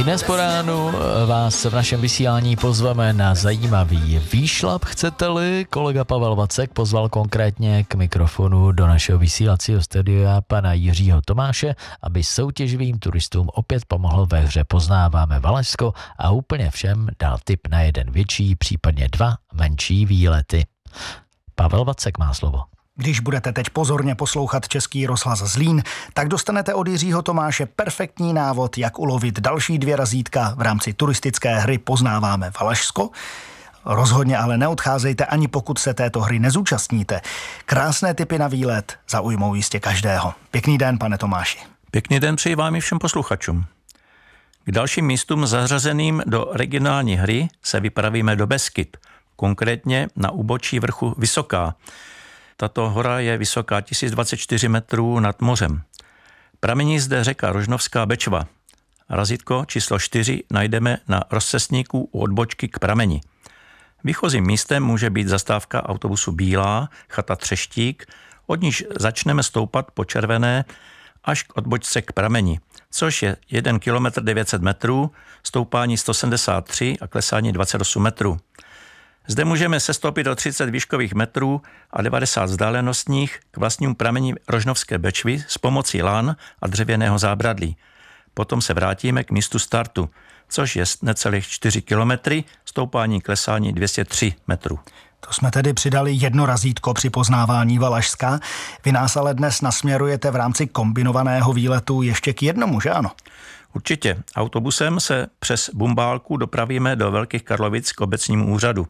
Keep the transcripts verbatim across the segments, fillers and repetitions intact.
Dnes po ránu vás v našem vysílání pozveme na zajímavý výšlap, chcete-li. Kolega Pavel Vacek pozval konkrétně k mikrofonu do našeho vysílacího studia pana Jiřího Tomáše, aby soutěživým turistům opět pomohl ve hře Poznáváme Valašsko a úplně všem dal tip na jeden větší, případně dva menší výlety. Pavel Vacek má slovo. Když budete teď pozorně poslouchat Český rozhlas Zlín, tak dostanete od Jiřího Tomáše perfektní návod, jak ulovit další dvě razítka v rámci turistické hry Poznáváme Valašsko. Rozhodně ale neodcházejte, ani pokud se této hry nezúčastníte. Krásné tipy na výlet zaujmou jistě každého. Pěkný den, pane Tomáši. Pěkný den přeji vám i všem posluchačům. K dalším místům zařazeným do regionální hry se vypravíme do Beskyt, konkrétně na úbočí vrchu Vysoká. Tato hora je vysoká tisíc dvacet čtyři metrů nad mořem. Pramení zde řeka Rožnovská Bečva. Razítko číslo čtyři najdeme na rozcestníku u odbočky k prameni. Výchozím místem může být zastávka autobusu Bílá, chata Třeštík, od níž začneme stoupat po Červené až k odbočce k prameni, což je jeden kilometr devět set metrů, stoupání sto sedmdesát tři a klesání dvacet osm metrů. Zde můžeme sestoupit do třicet výškových metrů a devadesát vzdálenostních k vlastnímu prameni Rožnovské Bečvy s pomocí lán a dřevěného zábradlí. Potom se vrátíme k místu startu, což je necelých čtyři kilometry, stoupání klesání dvě stě tři metrů. To jsme tedy přidali jedno razítko při poznávání Valašska. Vy nás ale dnes nasměrujete v rámci kombinovaného výletu ještě k jednomu, že ano? Určitě. Autobusem se přes Bumbálku dopravíme do Velkých Karlovic k obecnímu úřadu.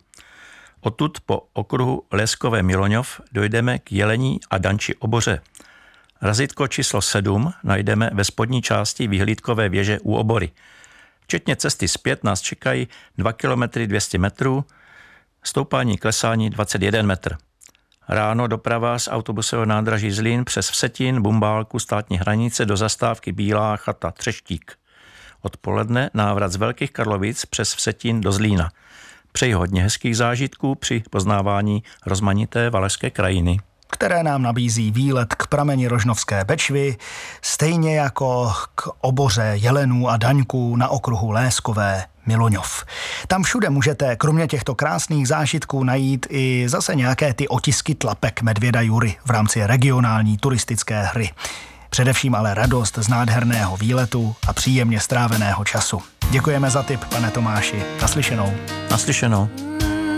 Odtud po okruhu Leskové Miloňov dojdeme k Jelení a Danči Oboře. Razítko číslo sedm najdeme ve spodní části vyhlídkové věže u Obory. Včetně cesty zpět nás čekají dva kilometry dvě stě metrů, stoupání klesání dvacet jeden metr. Ráno doprava z autobusového nádraží Zlín přes Vsetín, Bumbálku, státní hranice do zastávky Bílá, chata Třeštík. Odpoledne návrat z Velkých Karlovic přes Vsetín do Zlína. Přeji hodně hezkých zážitků při poznávání rozmanité valašské krajiny, které nám nabízí výlet k prameni Rožnovské Bečvy, stejně jako k Oboře Jelenů a Daňků na okruhu Léskové Miloňov. Tam všude můžete kromě těchto krásných zážitků najít i zase nějaké ty otisky tlapek medvěda Jury v rámci regionální turistické hry. Především ale radost z nádherného výletu a příjemně stráveného času. Děkujeme za tip, pane Tomáši. Naslyšenou. Naslyšenou.